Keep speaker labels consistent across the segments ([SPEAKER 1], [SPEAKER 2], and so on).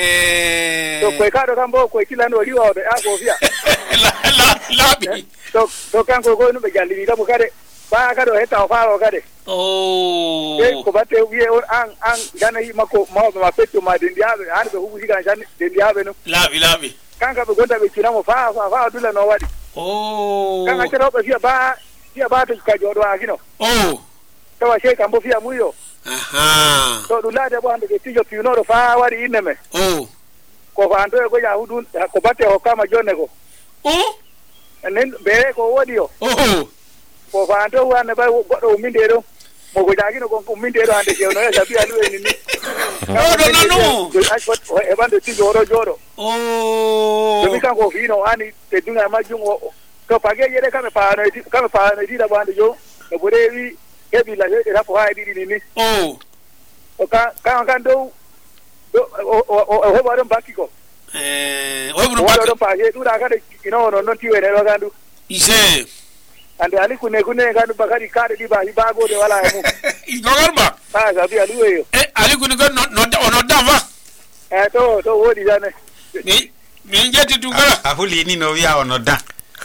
[SPEAKER 1] to ko ka do kambo ko kilano liwa do ako via
[SPEAKER 2] labi
[SPEAKER 1] to kan ko no be jalli ga mo kade ba ka do heta fa o kade ko batte wiye on an dana yi mako ma petto ma dendiabe an be hubu siga jan dendiabe no
[SPEAKER 2] labi
[SPEAKER 1] kan ka be gonda be kinamo fa dula no wadi kan ka tero be fia ba to ka jodo akino to wa she kambo fia muyo to dula de bo ande ke tijo pinoro fa wadi ineme ko fando ko ya hudu ko batte o kama jonne ko nen be ko wodio ko fando wane ba godo mindero mo go jagi no ko mindero ande je no ya sabi alu en ni
[SPEAKER 2] no
[SPEAKER 1] e bando ti joro to mi kan ko fino ani te dunga majungo to page yere kame pa no di da bando jo no borewi kebi la je rapo ha di ni o kan do o he baron bakiko
[SPEAKER 2] o buru bakiko
[SPEAKER 1] do pa je du da ka de no ti were ro gandu
[SPEAKER 2] ise
[SPEAKER 1] ande ali kune gandu bakari kare di ba go de wala mu
[SPEAKER 2] igogarba
[SPEAKER 1] sabi ali weyo
[SPEAKER 2] ali kune go no dava
[SPEAKER 1] to wodi jane
[SPEAKER 2] mi njeti tukala
[SPEAKER 3] afuli ni no via ono da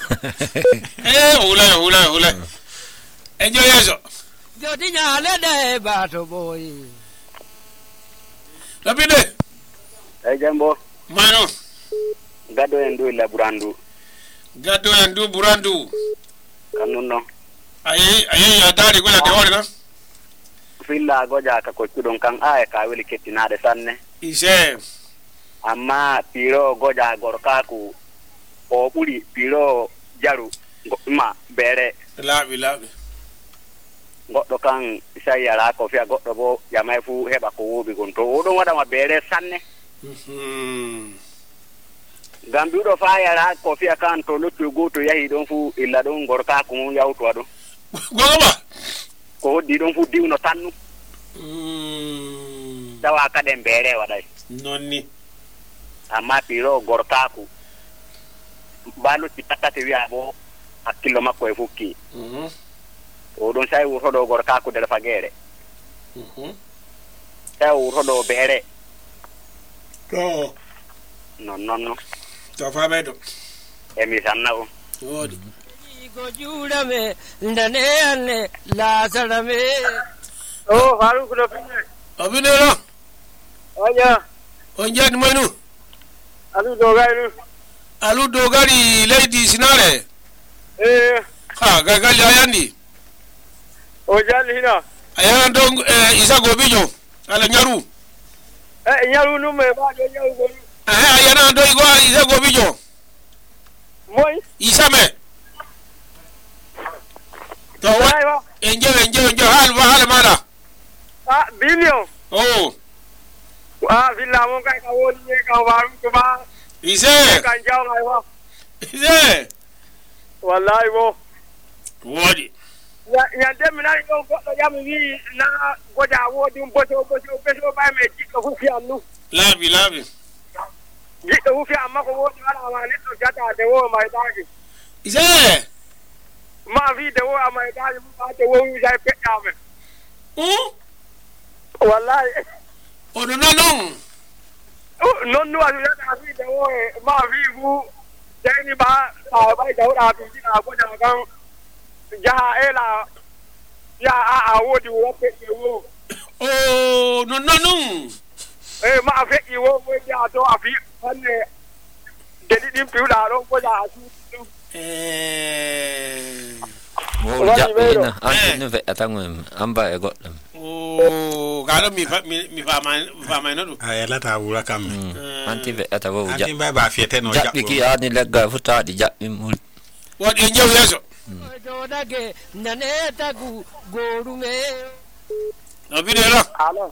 [SPEAKER 2] hula enjoy yeso
[SPEAKER 4] jodi nyale de ba to boy
[SPEAKER 2] lapide
[SPEAKER 5] jambo
[SPEAKER 2] mano
[SPEAKER 5] gado endu la
[SPEAKER 2] burandu
[SPEAKER 5] kanuno
[SPEAKER 2] ayi adari gola de wala
[SPEAKER 5] filla goja ka ko tudon kan ay ka weli kettinade sanne
[SPEAKER 2] ise
[SPEAKER 5] amma piro goja gorka ku o buri piro jaru ma bere
[SPEAKER 2] labi
[SPEAKER 5] goddo kan sayara ko fi goddo bo jamay fu heba ko wobi gon to o don wada ma bere sanne gambi do fa yara ko fi kan to luttu goto yahi don fu illa don gorka ku yawto ado
[SPEAKER 2] goba
[SPEAKER 5] ko di don fu diwno tannu dawa ka den bere wadai
[SPEAKER 2] nonni
[SPEAKER 5] amma piro gorka ku balu titakate wi'a bo hakkilo makko e fukki o don sai wurto gorka ku der fagere sai wurto bere
[SPEAKER 2] to
[SPEAKER 5] non
[SPEAKER 2] to fa bedo
[SPEAKER 5] e mi sanna o
[SPEAKER 2] wodi
[SPEAKER 4] go juda me ndane ane la salame
[SPEAKER 1] faru ko pinne
[SPEAKER 2] abinero
[SPEAKER 1] oja
[SPEAKER 2] onje ni manu
[SPEAKER 1] alu
[SPEAKER 2] dogari lady sinare gagali ayandi
[SPEAKER 1] ojali hina
[SPEAKER 2] ayana dong isa gobijo ala nyaru
[SPEAKER 1] nyaru no me ba nyaru go
[SPEAKER 2] ayana do igo isa gobijo
[SPEAKER 1] moy
[SPEAKER 2] isa me to wa enje hal mala
[SPEAKER 1] billion villa mo kai ka woni ka waru ko ba
[SPEAKER 2] ise
[SPEAKER 1] kan jaw mai wa
[SPEAKER 2] ise
[SPEAKER 1] wallahi wo
[SPEAKER 2] wodi
[SPEAKER 1] ya dem na ko ya mi na goja wodi boso ba me jikko fu fi annu
[SPEAKER 2] labi
[SPEAKER 1] jikko fu fi amma ko wodi wala ma ne to jata de wo mai dagi
[SPEAKER 2] ise
[SPEAKER 1] ma vi de wo mai dagi ma de wo wi jai pe ame wallahi non alu ya vi de wo ma vi bu deni ba jaw da bi na ko ja kan ja ela ya wodi wo pe wo ma fe wo mo ja to afi anne dedi dim pi da ro ko ja su
[SPEAKER 6] mo ja ina anne ve atangum amba e godam
[SPEAKER 2] galo mi fa mai no
[SPEAKER 3] ayala ta wura kam
[SPEAKER 6] anti ve atawo ja
[SPEAKER 3] anti ba fiete no ja
[SPEAKER 6] ki ani legga futa di ja mul
[SPEAKER 2] wodi njew yeso
[SPEAKER 4] do dage nane tagu gorume
[SPEAKER 2] no bidelo
[SPEAKER 1] alo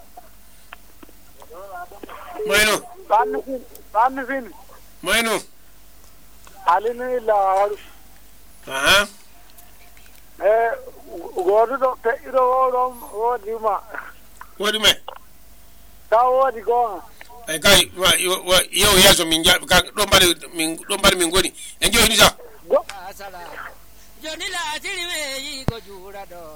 [SPEAKER 2] moyno
[SPEAKER 1] ban
[SPEAKER 2] moyno
[SPEAKER 1] alini la goru do te iro wodi
[SPEAKER 2] me
[SPEAKER 1] ta wodi go
[SPEAKER 2] ay kai yo yeso min ja ka do bari min goni enjo ni sa
[SPEAKER 4] asala joni la tiri me yi go jura do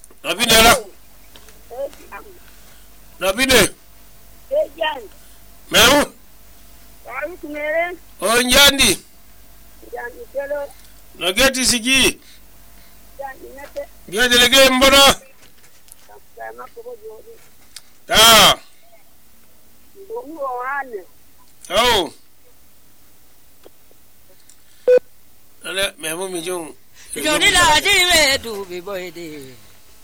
[SPEAKER 2] no bidelo Meu.
[SPEAKER 1] Ai kumere.
[SPEAKER 2] O njandi.
[SPEAKER 1] Jani kelo.
[SPEAKER 2] Nogeti siki.
[SPEAKER 1] Jani nete.
[SPEAKER 2] Biya delege mbono.
[SPEAKER 1] Kama ko jodi.
[SPEAKER 2] Ah.
[SPEAKER 1] Ngo ane.
[SPEAKER 2] Oh. Ale memo mi jong.
[SPEAKER 4] Joni la di we du bi boy di.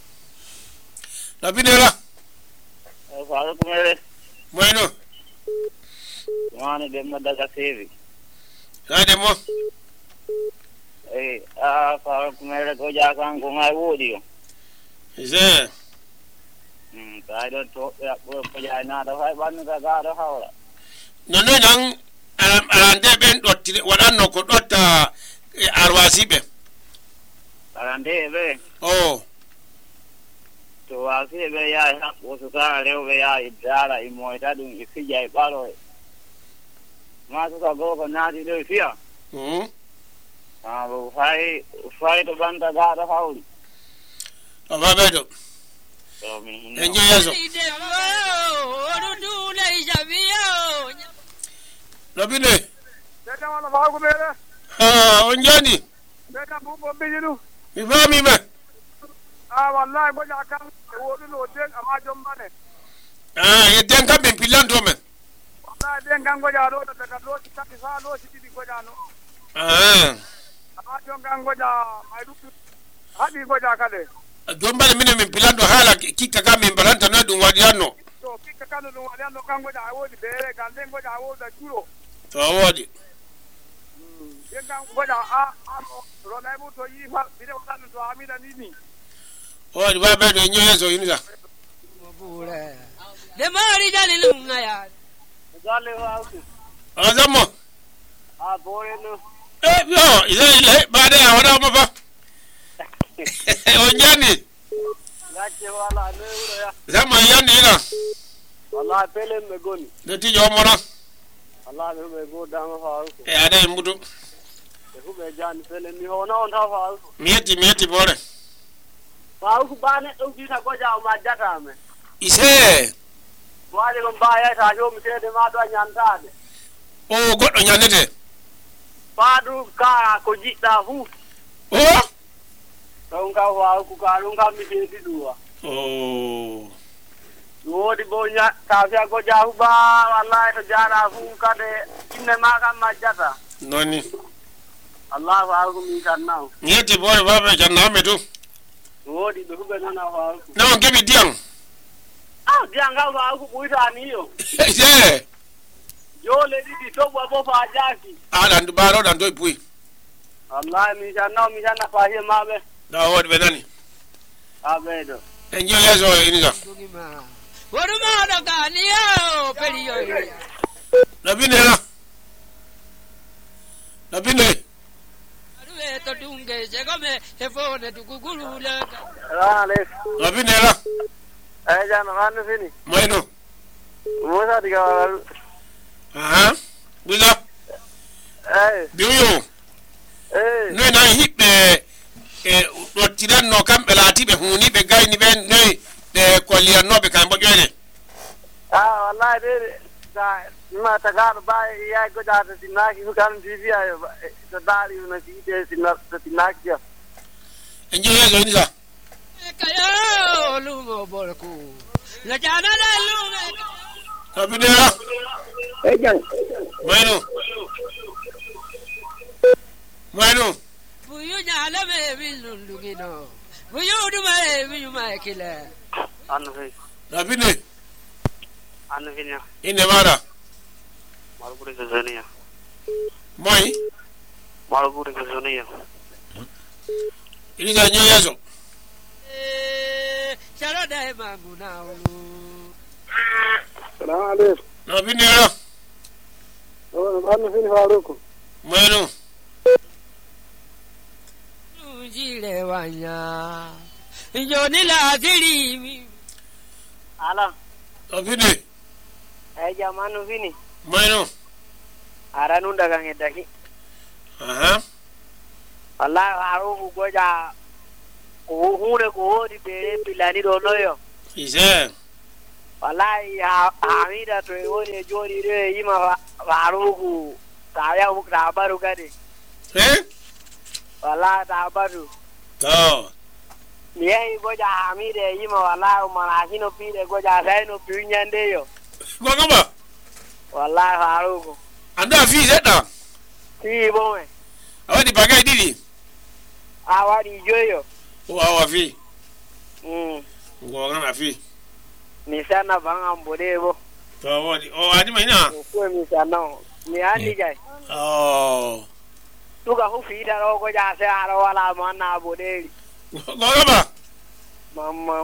[SPEAKER 2] La binela.
[SPEAKER 5] Faro kumere.
[SPEAKER 2] Bueno.
[SPEAKER 5] Mane demma daga sevi.
[SPEAKER 2] La demo.
[SPEAKER 5] Faro kumere ko jakan ko ngai wodi.
[SPEAKER 2] Ise.
[SPEAKER 5] Kai do to ya ko ya na da fai ban ga da hawla.
[SPEAKER 2] No nang arande ben dotti wadanno ko dotta arwasibe.
[SPEAKER 5] Arande be.
[SPEAKER 2] Oh.
[SPEAKER 5] To wasibe ya ha ko su ka rewe ya idara imoita dun ikija ibaro. Ma su ka go na di do fia. Bo fai to banda ga da hawli.
[SPEAKER 2] Aba bedo. Enjo yeso. Lobine.
[SPEAKER 1] Beta wala fa ko mere.
[SPEAKER 2] Onjani.
[SPEAKER 1] Beta bu bo bijidu.
[SPEAKER 2] Mi fami me.
[SPEAKER 1] Wallahi ko ja kan wodu no den ama jom mane.
[SPEAKER 2] Ye den kam be pilanto me.
[SPEAKER 1] Wallahi den kan ko ja do daga do ti tati sa do ti di ko ja no. Ama jom kan ko ja mai du hadi ko ja kale.
[SPEAKER 2] Dombale mine min pilando hala kika kama min balanta na dun wadiano.
[SPEAKER 1] To kika kanu dun wadiano kan ko ja wodi bere kan den ko ja woda juro.
[SPEAKER 2] To wodi.
[SPEAKER 1] Den kan ko ja ro na mu to yi fa bide wala to amida nini.
[SPEAKER 2] Wodi ba bedo enyo yeso yinisa.
[SPEAKER 4] Mabure. De mari jali lunga ya.
[SPEAKER 5] Jale wa ku.
[SPEAKER 2] Azamo.
[SPEAKER 5] Bore no.
[SPEAKER 2] Yo, ile baada ya wada mapa. Onjani.
[SPEAKER 5] Gache wala ne uro ya.
[SPEAKER 2] Zama yani ina.
[SPEAKER 5] Wallahi pele me goni.
[SPEAKER 2] Deti jo mona.
[SPEAKER 5] Allah me go dama fa ku.
[SPEAKER 2] Ade mudu.
[SPEAKER 5] Ku be jan pele mi hono on ta fa ku.
[SPEAKER 2] Mieti bore.
[SPEAKER 5] Fa ku bane do ki ta ko ja ma jata me.
[SPEAKER 2] Ise.
[SPEAKER 5] Wale ko baya ta jo mi te de ma do nyanta de.
[SPEAKER 2] O goddo nyanete.
[SPEAKER 5] Padu ka ko jita hu.
[SPEAKER 2] Oh.
[SPEAKER 5] Tongka wa ku ka lunga mi te di dua.
[SPEAKER 2] Oh.
[SPEAKER 5] Wodi bonya ta fia ko ja hu ba wallahi to jara hu ka de inne ma ka ma jata.
[SPEAKER 2] Noni.
[SPEAKER 5] Allah wa ku mi kan now.
[SPEAKER 2] Mieti bore baba janna me to.
[SPEAKER 5] Wodi be ku be na wa ku.
[SPEAKER 2] Na on kebi diang.
[SPEAKER 5] Diang ga wa ku buita ni yo.
[SPEAKER 2] Ise.
[SPEAKER 5] Yo le di to wa bo fa jaki.
[SPEAKER 2] Dan baro dan toy pui.
[SPEAKER 5] Allah mi janna fa he ma be.
[SPEAKER 2] Da wodi be nani.
[SPEAKER 5] Abedo.
[SPEAKER 2] Enjo yeso yinisa.
[SPEAKER 4] Wodu ma do ganiyo periyo.
[SPEAKER 2] Labine.
[SPEAKER 4] Aruwe to dunge jegome hefone duguguru la.
[SPEAKER 5] Ale.
[SPEAKER 2] Labine.
[SPEAKER 5] Jana manu fini.
[SPEAKER 2] Maino.
[SPEAKER 5] Musa diga.
[SPEAKER 2] Buza. Biyo. No na hippe do tidan no kambe lati be huni be gayni ben noy de kollian no be kan bo jone.
[SPEAKER 5] Wallahi de da ma ta gar ba ya go da tinaki ku kan divi ayo da dari na ki de tinaki.
[SPEAKER 2] Enjo yeso ni sa.
[SPEAKER 4] Kayo lumo bolku. La jana la lumo.
[SPEAKER 2] Labine.
[SPEAKER 1] Jan.
[SPEAKER 2] Bueno.
[SPEAKER 4] Buyu nyala me bilundugino. Buyu dumare buyu makile.
[SPEAKER 5] Anu he.
[SPEAKER 2] Labine.
[SPEAKER 5] Anu hinya.
[SPEAKER 2] Ine mara.
[SPEAKER 5] Malburi ke zania.
[SPEAKER 2] Moi.
[SPEAKER 5] Malburi ke zania.
[SPEAKER 2] Ini sa nyo yeso.
[SPEAKER 4] Chalo dai manguna ulu.
[SPEAKER 1] Salam alaikum.
[SPEAKER 2] Labine.
[SPEAKER 1] Anu fini faruku.
[SPEAKER 2] Bueno.
[SPEAKER 4] Jile wanya. Joni la diri.
[SPEAKER 5] Ala.
[SPEAKER 2] Labine.
[SPEAKER 5] Jamanu fini.
[SPEAKER 2] Bueno.
[SPEAKER 5] Aranu daga ngedaki. Allah haru go ja ko hure ko di bere pilani do no yo.
[SPEAKER 2] Ise.
[SPEAKER 5] wallahi Hamida to woni jori re yima faruku ta ya mu da baru gade wallahi da baru
[SPEAKER 2] to
[SPEAKER 5] mi ai goja Hamida yima wallahi mana hino pide goja sai no pinyande yo
[SPEAKER 2] gogaba
[SPEAKER 5] wallahi faruku
[SPEAKER 2] anda fi zeda
[SPEAKER 5] ti bo me
[SPEAKER 2] awadi bagay didi
[SPEAKER 5] awadi joyo
[SPEAKER 2] o awa fi
[SPEAKER 5] ngona
[SPEAKER 2] fi
[SPEAKER 5] ni sana banga mbodebo
[SPEAKER 2] to wodi o adi maina
[SPEAKER 5] ko mi sana mi andi jai tuga hu fi da ro ko ja se aro wala manna bodeli
[SPEAKER 2] gogaba
[SPEAKER 5] mamma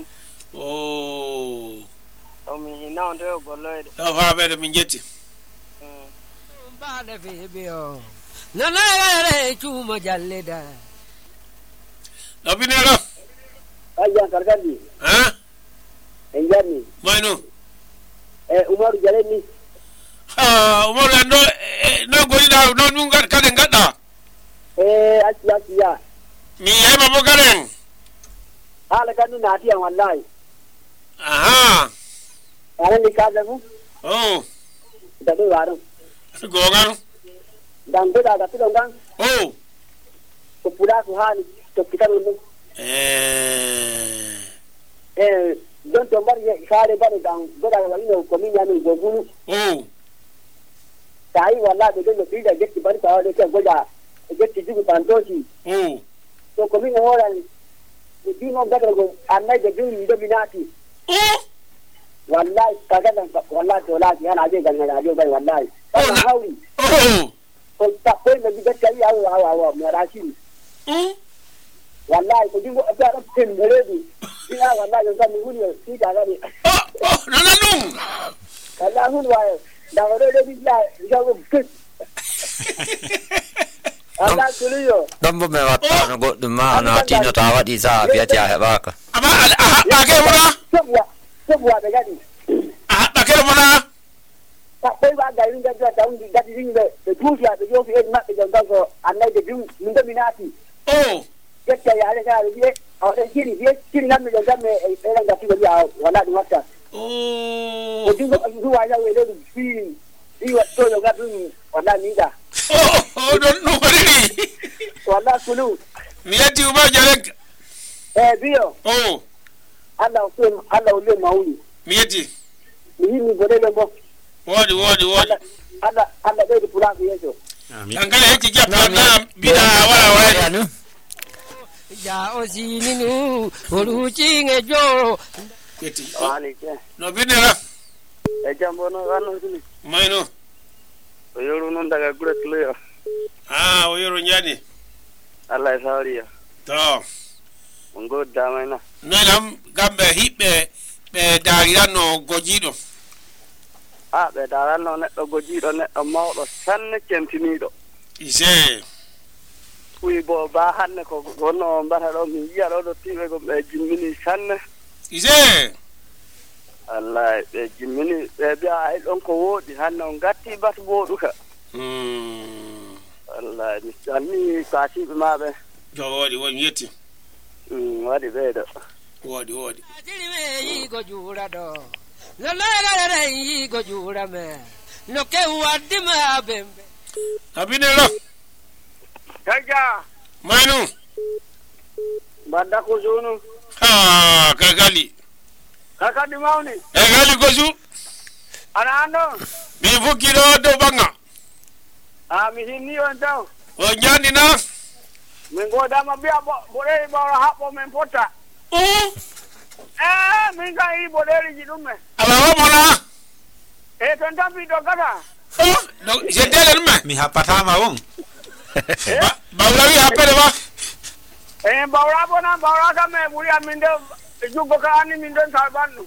[SPEAKER 2] o
[SPEAKER 5] mi na ndo goloide
[SPEAKER 2] to fa be mi jeti
[SPEAKER 4] ba de fi bio na na re chuma jalleda
[SPEAKER 2] Nobinero
[SPEAKER 1] Ayan kargandi enjani
[SPEAKER 2] bueno
[SPEAKER 1] Umaru Jaleni
[SPEAKER 2] Umaru ando no golida no nunga kaden gada
[SPEAKER 1] asiya
[SPEAKER 2] mi yema bogaren
[SPEAKER 1] ala kanu na tiyan wallahi
[SPEAKER 2] aha
[SPEAKER 1] ala ni kaza mu da do waru
[SPEAKER 2] gogaru
[SPEAKER 1] dan do da to dan ko pula ko hani to kitaro no don to mari kare bare dan do da wali no ko min ya no gogunu tai wallahi do no pida getti bari ta de ke goja getti jigu tantoshi to ko min horan di no gadar go annai da jin do binati wallahi kaga dan wallahi to la yana je ganna da je bai wallahi kana hauri ko ta ko ne bi gaskiya ya wa marashi wallahi ko dingo ta da tin redu ina wallahi zan mi wuni shi da gani
[SPEAKER 2] nananun
[SPEAKER 1] kala hun wa da wore da bi ya go kit ala kuliyo
[SPEAKER 6] dombo me watta no goddo ma na tino ta wadi za biya ta hebaka
[SPEAKER 2] ama a ke mura
[SPEAKER 1] sabwa da gadi
[SPEAKER 2] a ke mura
[SPEAKER 1] ta kai ba ga yin da ta undi gadi yin da tufiya da yofi ed ma da gango annai da bin mun da minati yake ya da ga biye a wadan kiri biye kiri nan da ga me ran ga tigo ya wala din wata ko dingo zuwa ya we da fi wa to yo ga dun wala ni da
[SPEAKER 2] don no bari
[SPEAKER 1] wala kulu
[SPEAKER 2] mi yati uba jarek
[SPEAKER 1] biyo Allah ule mauni
[SPEAKER 2] mi yati
[SPEAKER 1] ni godele bo
[SPEAKER 2] wodi
[SPEAKER 1] Allah dai pula ko yeso
[SPEAKER 2] angala heki ja plana bida wala
[SPEAKER 4] ya osininu oruchi ngejo
[SPEAKER 2] yati
[SPEAKER 5] alike
[SPEAKER 2] no binera
[SPEAKER 5] jambo no gano sini
[SPEAKER 2] maino
[SPEAKER 5] oyoro non daga gure tleyo
[SPEAKER 2] oyoro nyani
[SPEAKER 5] Allah sawriya
[SPEAKER 2] to
[SPEAKER 5] ngo damaina
[SPEAKER 2] nenam gambe hibbe be darira no gojido
[SPEAKER 5] be darano neddo gojido neddo mawdo sanne centinido
[SPEAKER 2] ise
[SPEAKER 5] wi bo ba hanne ko gonno mbata do mi yiya do tibe go be jimmini sanne
[SPEAKER 2] ise
[SPEAKER 5] Allah be jimmini be biya ay don ko wodi hanne on gatti bat boduka Allah mi sanni kaati be mabe
[SPEAKER 2] wodi yeti
[SPEAKER 5] wadi bedo
[SPEAKER 2] wodi
[SPEAKER 4] ajiri me yi go jura do la yi go jura me no ke wadi ma bembe
[SPEAKER 2] abinelo
[SPEAKER 5] kaja
[SPEAKER 2] mainu
[SPEAKER 5] banda ko jonu
[SPEAKER 2] kagali
[SPEAKER 5] mauni
[SPEAKER 2] gali gozu
[SPEAKER 5] anano
[SPEAKER 2] mi fukiro do banga
[SPEAKER 5] mi hinni on taw
[SPEAKER 2] o nyani na
[SPEAKER 5] min goda ma biya bore ba hapo men pota min ga yi bore ji dum me
[SPEAKER 2] aba wa mona
[SPEAKER 5] ton tambi do gada
[SPEAKER 2] no je dele me
[SPEAKER 3] mi hapata ma won
[SPEAKER 2] bawla wi hapere ba
[SPEAKER 5] bawra bona bawra ka me buri aminde jugo ka ani min don sarbanu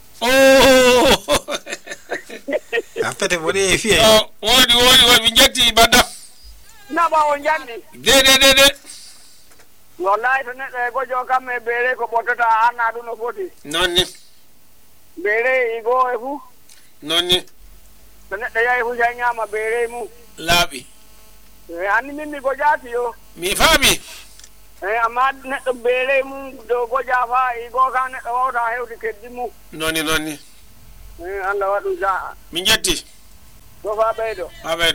[SPEAKER 3] apete bore fi
[SPEAKER 2] wodi mi jetti banda
[SPEAKER 5] na ba on janni
[SPEAKER 2] de
[SPEAKER 5] wallahi to ne go jo kam me bere ko botota ana du no foti
[SPEAKER 2] nonni
[SPEAKER 5] bere igo efu
[SPEAKER 2] nonni
[SPEAKER 5] to ne ya efu janya ma bere mu
[SPEAKER 2] labi
[SPEAKER 5] ani min go jati yo
[SPEAKER 2] mi fami
[SPEAKER 5] amma ne to bere mu do go jafa igo kan ne o ta hewti keddi mu
[SPEAKER 2] nonni
[SPEAKER 1] Allah wadu ja
[SPEAKER 2] min jetti
[SPEAKER 1] do fa beydo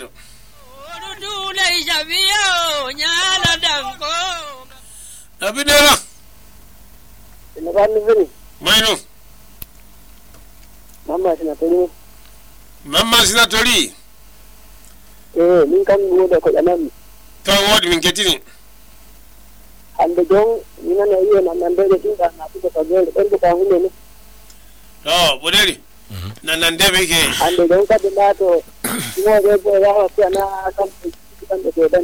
[SPEAKER 4] dule jabiyo nyala danko
[SPEAKER 2] abinera
[SPEAKER 1] ina ban vini
[SPEAKER 2] mayno mamma sinatori
[SPEAKER 1] min kan wodo ko jaman
[SPEAKER 2] to wodi min kettini
[SPEAKER 1] hande jon mina ne yiye nan de tinga na ko to gele ben ko hunde ni
[SPEAKER 2] to boderi nan de be ke
[SPEAKER 1] hande jon ka de to mo de ko ya ko na kan de den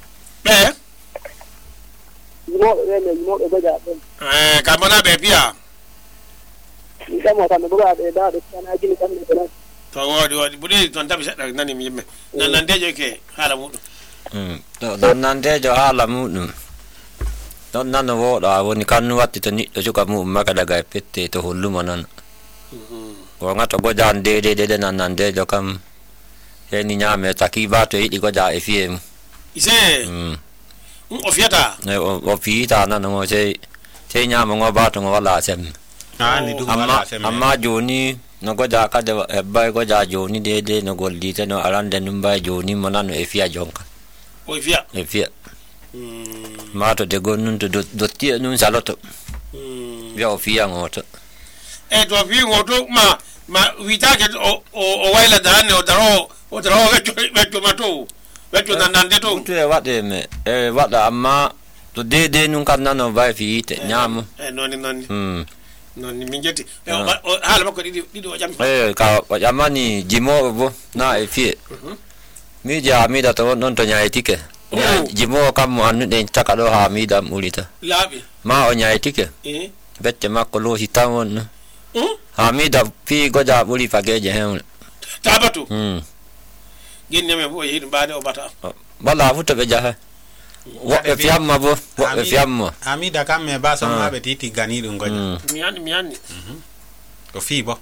[SPEAKER 1] mo be ja ben
[SPEAKER 2] ka mana be pia
[SPEAKER 1] ita mo tan buga be da kana jini kan de den
[SPEAKER 2] to wodi boderi ton tabi sadda nani mi yemme nan de je ke hala mudu
[SPEAKER 6] to nan de jo hala mudu don nan wo da woni kan watti to ni to juga mu maka daga pette to hullu manan ko ngato go jan de nan de jo kam e ni nyame taki ba to idi go ja e fiem
[SPEAKER 2] ise o fiata
[SPEAKER 6] o fiita nan ngo se nyama ngo ba to ngo wala sem
[SPEAKER 3] ni du wala sem
[SPEAKER 6] amma joni no go ja ka de ba go ja joni de no goldi te no arande numba joni manan e fia jonka
[SPEAKER 2] o fia
[SPEAKER 6] ma to de gonun to do ti nun saloto ya o fia ngoto
[SPEAKER 2] to fi ngoto ma wita ke o waila dan o daro veto mato veto nan de to
[SPEAKER 6] to e wade me wada amma to de nun kan nan vai fi te nyam
[SPEAKER 2] noni min jetti hala makko dido jam
[SPEAKER 6] ka jamani jimo bo na e fi mi ja mi da to non to nya etike jimo kam anu den taka do ha mi da mulita
[SPEAKER 2] labi
[SPEAKER 6] ma o nya etike bette makko lo hitamon ha mi da fi goja buli fageje hen
[SPEAKER 2] tabatu genne me bo yidu baade o bata
[SPEAKER 6] bala futa be jaha wo e fiamma bo wo e fiamma
[SPEAKER 3] ami da kam me ba so ma be titi gani dum goja
[SPEAKER 2] mi anni
[SPEAKER 3] ko fi bo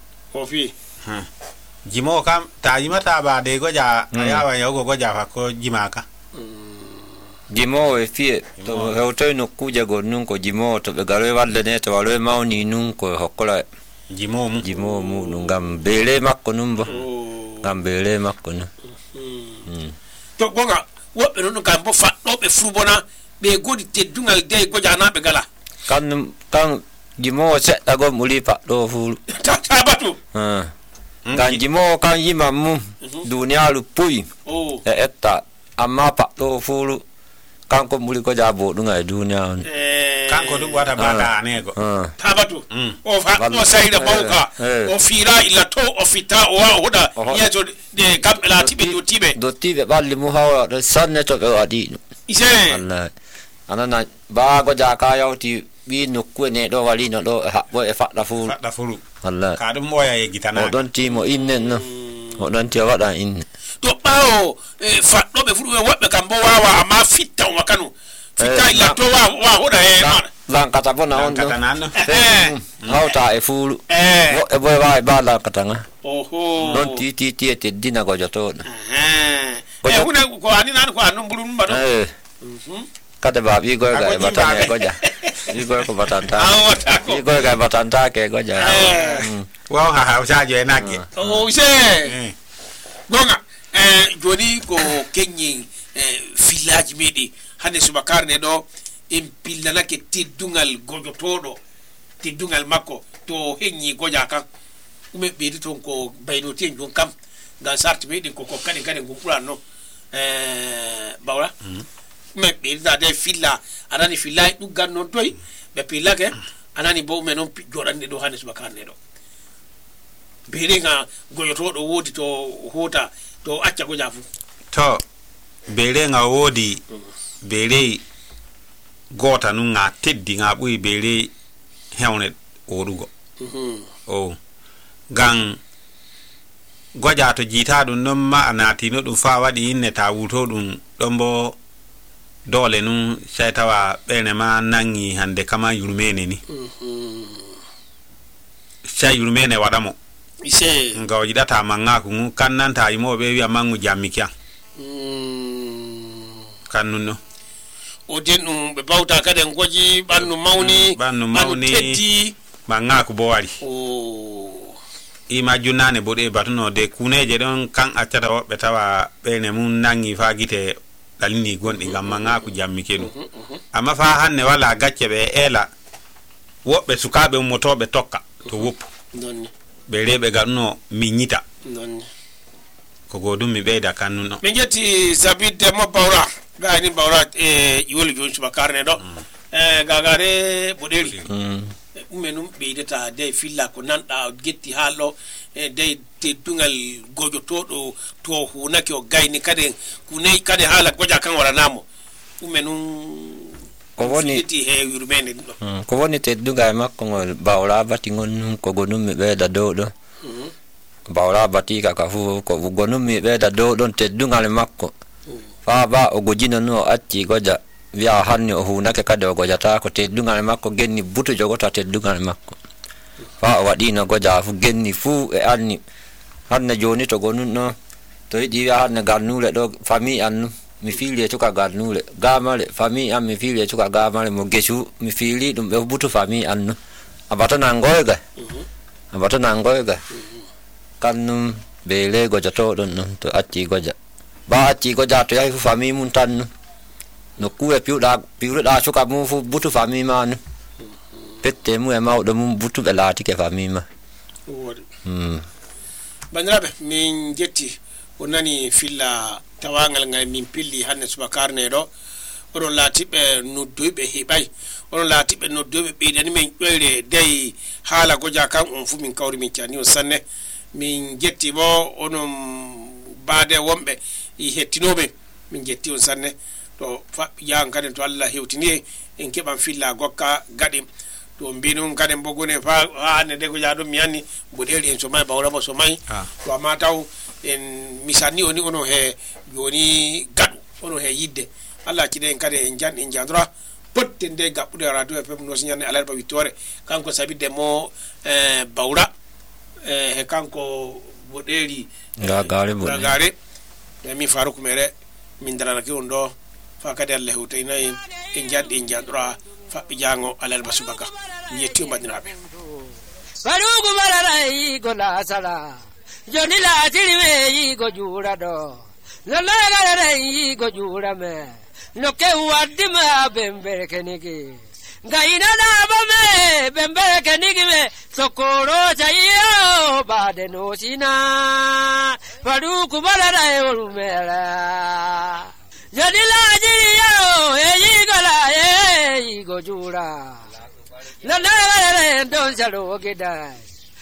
[SPEAKER 2] jimo
[SPEAKER 3] kam ta yima ta ba de goja ayawa yo goja fa ko jimaka
[SPEAKER 6] jimo e fi to hoto no kuja go nun ko jimo to be garo walde ne to walwe mauni nun ko hokola jimo mu ngam bele makko numbo ngam bele makko no
[SPEAKER 2] to gonga wobe no ngam bo fa do be furubona be godi teddungal de goja na be gala
[SPEAKER 6] kan jimo se dago muli pa do fulu
[SPEAKER 2] tabatu
[SPEAKER 6] kan jimo kan yima mu dunia lu pui etta amma pa do fulu kan ko muli ko jabo dunga dunia
[SPEAKER 3] kan ko du wata baka anego
[SPEAKER 2] tabatu o fa o sayda bawka o fira illa to o fita o hoda yeto de kamela tibe
[SPEAKER 6] balli mu hawa do sanne to be wadi
[SPEAKER 2] ise
[SPEAKER 6] Allah anana ba go jaka yauti bi no kwene do wali no do bo e fa da fulu Allah
[SPEAKER 3] ka dum moya e gitana
[SPEAKER 6] o don timo inne no o don ti wada inne
[SPEAKER 2] to bawo fa do be fulu wobbe kan bo wawa amma fitta o kanu fitta illa to wa hoda e
[SPEAKER 6] lan kata bona on hauta e fulu e boy vai bala katanga don ti te dina go joto
[SPEAKER 2] huna ko ani nan ko anu bulun bado
[SPEAKER 6] kada ba bi go ga batanya go ja bi go ko batanta bi go ga batanta ke go ja
[SPEAKER 3] wa ha sa je na ke
[SPEAKER 2] se gonga joni ko kenyi village medi hande subakar ne do impillana ke tiddungal gojotodo tiddungal makko to henyi goja kan ume beedi ton ko bayno ten jon kam dan sarti medi ko kadi ngumpulanno bawla me beedi da de filla anani filla du ganno toy be pilla ke anani bo menon jodande do hande subakar ne do beedi nga gojotodo wodi to hota to acca goja fu
[SPEAKER 3] to beere nga wodi beere gota nun nga teddi nga bui beere hewne orugo gang goja to jita dum non ma anati no dum fa wadi inne ta wuto dum dombo dole nun sai tawa bene ma nangi hande kama yurmene ni sai yurmene wadamo
[SPEAKER 2] ise
[SPEAKER 3] nga wajidata manga ku kannan ta yimo be wi amangu jamikya kannuno
[SPEAKER 2] o den be bawta kade ngoji bannu mawni
[SPEAKER 3] teddi manga ku bo wari ima junane bode batuno de kuneje don kan accata wobbe tawa bene mun nangi fa gite dalini gondi gamma ngaku jammi kenu amma fa hanne wala gacce be ela wobbe sukabe motobe tokka to woppu
[SPEAKER 2] nonni
[SPEAKER 3] be rebe ganno minyita
[SPEAKER 2] nonni
[SPEAKER 3] ko godum mi beeda kannuno
[SPEAKER 2] be jetti sabide mo bawra gani bawra yoli jonsu bakarne do gagare boderi umenum beedata de filla ko nanda getti hallo de tedungal gojo todo to hunake o gayni kade kunay kade hala goja kan wara namo umenum
[SPEAKER 6] ko woni
[SPEAKER 2] ti he yurmene do
[SPEAKER 6] ko woni tedungal makko ngol bawra bati ngon ko gonum mi beeda do bawra bati ka fu ko gonum mi beeda do don tedungal makko fa ba o gojino no atti goja wi'a hanni o hunake kade o gojata ko teddungal makko genni butu jogota teddungal makko fa o wadi no goja fu genni fu e anni hanne joni to gonunno to yidi wi'a hanne garnule do fami annu mi fiili e cuka garnule gamale fami am mi fiili e cuka gamale mo gesu mi fiili dum be butu fami annu abatana ngoyga kannum bele gojato don non to atti goja ba atti goja to yahi fu fami mun tannu no kuwe piuda suka mu fu butu fami man pette mu e mawdo mum butu be laati ke fami ma
[SPEAKER 2] banrabe min jetti onani filla tawangal ngal min pilli hanne subakarne do oron laati be noddoybe hebay oron laati be noddoybe beedani men ƴoyre dey hala goja kan on fu min kawri min tiani o sanne min jetti bo onon baade wombe i hettinobe min jetti on sanne to yaan kaden to Allah hewtini en keban filla gokka gadim to mbinum kaden bogone fa ne de ko jaado mi anni bodeli en so may bawra bo so may to amataw en misani oni ono he joni gadu ono he yidde Allah kide en kade en jan en jandra potte de gabbude radio fm no signane alarba wittore kanko sabide mo bawra he kanko bodeli gagare mi faruku mere min darana ki on do fakade Allah hewtaynayi en jaddi en jandra fabbi jango alal basubaka yetti madinabe
[SPEAKER 4] barugo malarai go la sala joni la tirime yi go jura do la la rai go jura me no ke wadima bembe keniki gaina na bame bembe keniki me sokoro chayo bade no sina barugo malarai olumela Jadila jiriyo yigo jura la don jalo geda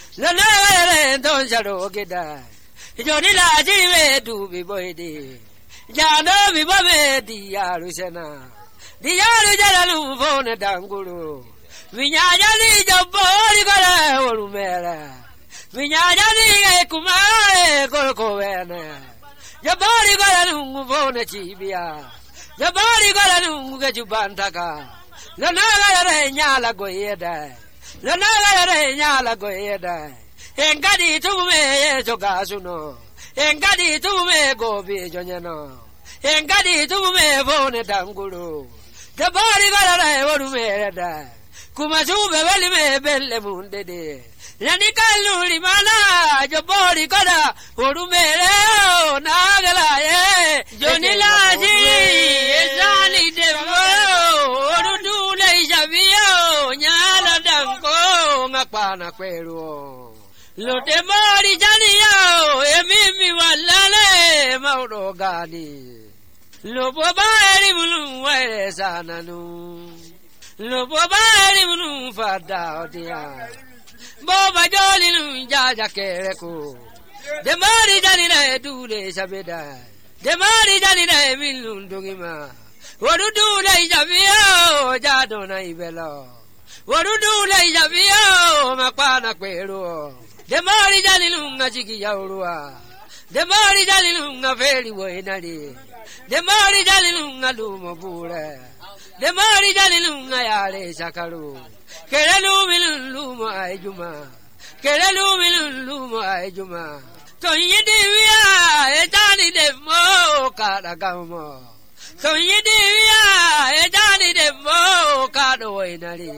[SPEAKER 4] jadila jiriwe du bi boyde jano bi babe diyaru sena diyaru jalalu fone dangulu vinyanya li jabori gala olumela vinyanya li kumare kolkowena Jabari gola nungu fone chibia Jabari gola nungu gajubantaka Lanaga yare nyala goyeda Lanaga yare nyala goyeda Engadi tume yesogasuno Engadi tume gobi jonyano Engadi tume fone dangulu Jabari gola re worumereda Kumasube welime belle mundede Yani kaluli mana jabori koda orumere nagala joni laji ezani demo orudule javio nyala danko ngapana kwero lo demori janiyo emimi walale maudo gani lo bobaeri mulu were sananu lo bobaeri mulu fada odia Boba joli nu jaja kereko Demari jani na dule sabeda Demari jani na milundungima Waru dule javio jado na ibelo Waru dule javio makwana kwero Demari jani lunga chiki yaurua Demari jani lunga feli wenali Demari jani lunga lumo bure Demari jani lunga yale sakaru Kerelu milumo ayjuma Kerelu milumo ayjuma To yidivia etani demo kada gamo To yidivia etani demo kada wainari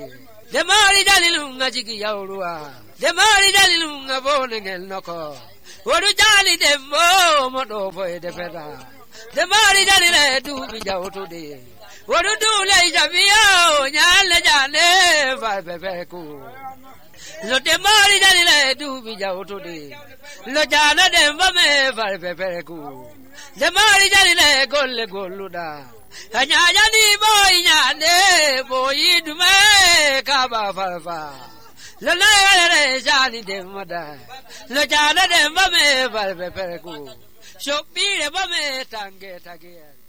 [SPEAKER 4] The Mari Dalilunga Jiki Yaurua, the Mari Dalilunga Boning and Noko, what do Johnny the Momo for the Peda? The Mari Dalile do be out today. What do Laja Vio, Yale, Vapeku? Lo the Mari Dalile do be out today. Lojana de Vame, Vapeku. The Mari Dalile Gole Goluda. Anyani boy nyane boy dume kaba falfa la la jani de mada la jana de mame falfe peku shopi de mame tange tage